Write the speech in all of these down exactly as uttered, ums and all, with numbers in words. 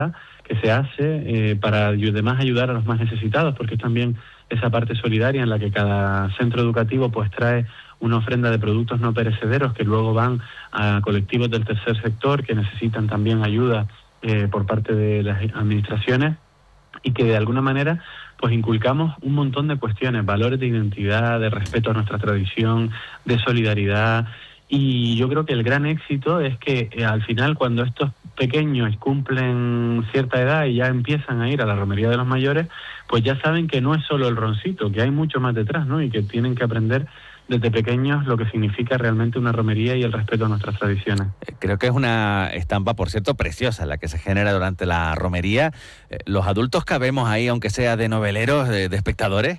que se hace eh, para además ayudar a los más necesitados, porque es también esa parte solidaria en la que cada centro educativo pues trae una ofrenda de productos no perecederos que luego van a colectivos del tercer sector que necesitan también ayuda eh, por parte de las administraciones, y que de alguna manera pues inculcamos un montón de cuestiones, valores de identidad, de respeto a nuestra tradición, de solidaridad. Y yo creo que el gran éxito es que eh, al final, cuando estos pequeños cumplen cierta edad y ya empiezan a ir a la romería de los mayores, pues ya saben que no es solo el roncito, que hay mucho más detrás, ¿no? Y que tienen que aprender desde pequeños lo que significa realmente una romería y el respeto a nuestras tradiciones. Creo que es una estampa, por cierto, preciosa la que se genera durante la romería. ¿Los adultos cabemos ahí, aunque sea de noveleros, de, de espectadores?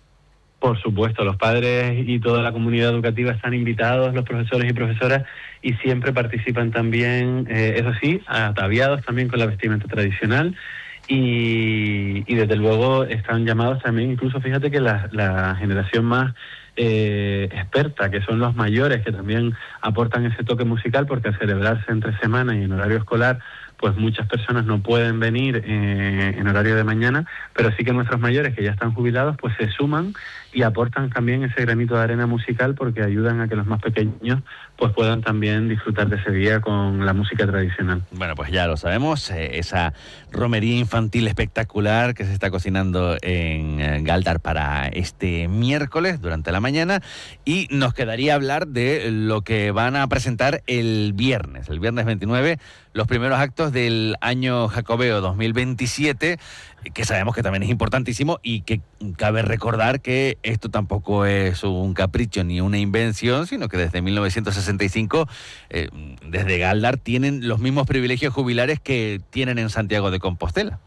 Por supuesto, los padres y toda la comunidad educativa están invitados, los profesores y profesoras, y siempre participan también, eh, eso sí, ataviados también con la vestimenta tradicional, y, y desde luego están llamados también, incluso fíjate que la, la generación más eh, experta, que son los mayores, que también aportan ese toque musical, porque al celebrarse entre semana y en horario escolar, pues muchas personas no pueden venir eh, en horario de mañana, pero sí que nuestros mayores que ya están jubilados pues se suman y aportan también ese granito de arena musical, porque ayudan a que los más pequeños pues puedan también disfrutar de ese día con la música tradicional. Bueno, pues ya lo sabemos, eh, esa romería infantil espectacular que se está cocinando en eh, Galdar para este miércoles durante la mañana, y nos quedaría hablar de lo que van a presentar el viernes, el viernes veintinueve, los primeros actos del año Jacobeo dos mil veintisiete, que sabemos que también es importantísimo, y que cabe recordar que esto tampoco es un capricho ni una invención, sino que desde mil novecientos sesenta y cinco, eh, desde Galdar, tienen los mismos privilegios jubilares que tienen en Santiago de Compostela.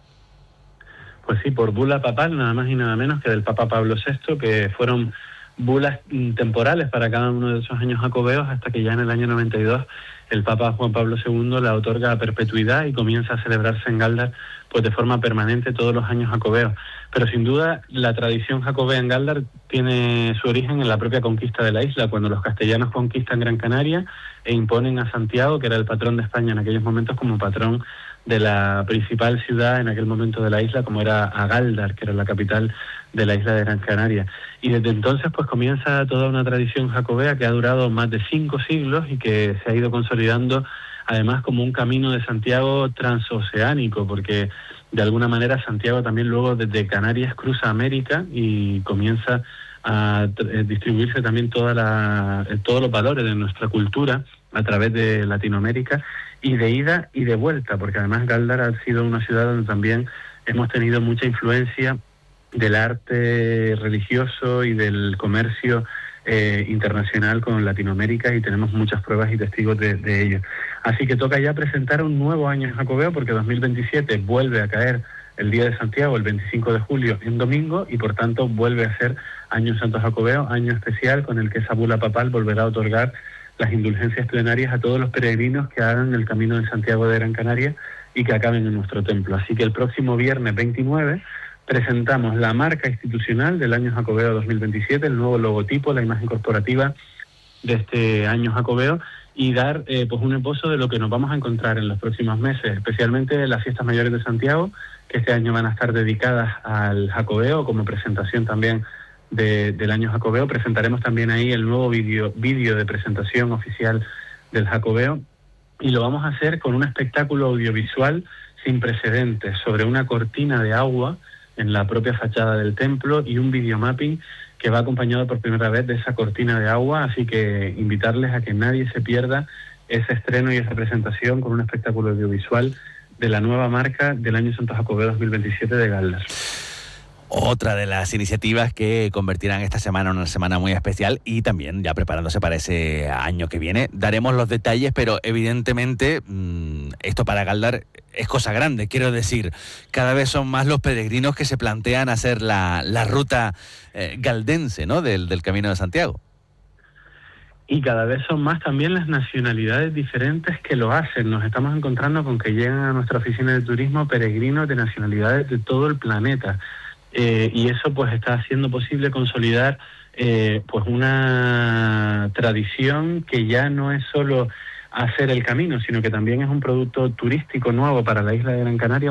Pues sí, por bula papal, nada más y nada menos que del Papa Pablo sexto, que fueron bulas temporales para cada uno de esos años jacobeos, hasta que ya en el año noventa y dos el Papa Juan Pablo segundo la otorga a perpetuidad y comienza a celebrarse en Galdar pues de forma permanente todos los años jacobeos. Pero sin duda la tradición jacobea en Galdar tiene su origen en la propia conquista de la isla, cuando los castellanos conquistan Gran Canaria e imponen a Santiago, que era el patrón de España en aquellos momentos, como patrón de la principal ciudad en aquel momento de la isla, como era a Galdar, que era la capital de la isla de Gran Canaria. Y desde entonces pues comienza toda una tradición jacobea que ha durado más de cinco siglos y que se ha ido consolidando además como un camino de Santiago transoceánico, porque de alguna manera Santiago también luego desde Canarias cruza América y comienza a distribuirse también toda la, todos los valores de nuestra cultura a través de Latinoamérica, y de ida y de vuelta, porque además Galdar ha sido una ciudad donde también hemos tenido mucha influencia del arte religioso y del comercio eh, internacional con Latinoamérica, y tenemos muchas pruebas y testigos de, de ello. Así que toca ya presentar un nuevo año jacobeo, porque dos mil veintisiete vuelve a caer el Día de Santiago, el veinticinco de julio, en domingo, y por tanto vuelve a ser año santo jacobeo, año especial con el que esa bula papal volverá a otorgar las indulgencias plenarias a todos los peregrinos que hagan el camino de Santiago de Gran Canaria y que acaben en nuestro templo. Así que el próximo viernes veintinueve presentamos la marca institucional del año jacobeo dos mil veintisiete, el nuevo logotipo, la imagen corporativa de este año jacobeo, y dar eh, pues un esbozo de lo que nos vamos a encontrar en los próximos meses, especialmente las fiestas mayores de Santiago, que este año van a estar dedicadas al jacobeo, como presentación también de, del año jacobeo. Presentaremos también ahí el nuevo vídeo vídeo de presentación oficial del jacobeo, y lo vamos a hacer con un espectáculo audiovisual sin precedentes sobre una cortina de agua en la propia fachada del templo, y un videomapping que va acompañado por primera vez de esa cortina de agua. Así que invitarles a que nadie se pierda ese estreno y esa presentación con un espectáculo audiovisual de la nueva marca del año santo jacobeo dos mil veintisiete de Galdar. Otra de las iniciativas que convertirán esta semana en una semana muy especial, y también ya preparándose para ese año que viene. Daremos los detalles, pero evidentemente mmm, esto para Galdar es cosa grande. Quiero decir, cada vez son más los peregrinos que se plantean hacer la, la ruta eh, galdense, ¿no?, del, del Camino de Santiago. Y cada vez son más también las nacionalidades diferentes que lo hacen. Nos estamos encontrando con que llegan a nuestra oficina de turismo peregrinos de nacionalidades de todo el planeta. Eh, y eso pues está haciendo posible consolidar eh, pues una tradición que ya no es solo hacer el camino, sino que también es un producto turístico nuevo para la isla de Gran Canaria,